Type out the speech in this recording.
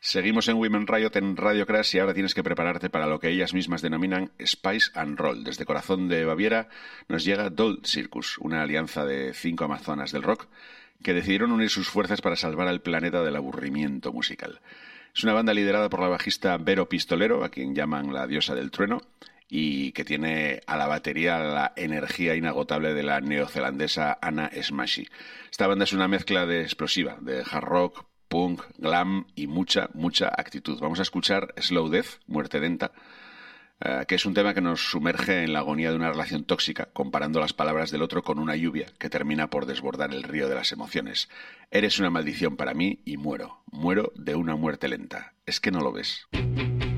Seguimos en Women Riot en Radio Crash y ahora tienes que prepararte para lo que ellas mismas denominan Spice and Roll. Desde Corazón de Baviera nos llega Doll Circus, una alianza de 5 amazonas del rock que decidieron unir sus fuerzas para salvar al planeta del aburrimiento musical. Es una banda liderada por la bajista Vero Pistolero, a quien llaman la diosa del trueno, y que tiene a la batería la energía inagotable de la neozelandesa Anna Smashy. Esta banda es una mezcla de explosiva, de hard rock, punk, glam y mucha actitud. Vamos a escuchar Slow Death, Muerte Lenta, que es un tema que nos sumerge en la agonía de una relación tóxica, comparando las palabras del otro con una lluvia que termina por desbordar el río de las emociones. Eres una maldición para mí y muero de una muerte lenta. ¿Es que no lo ves?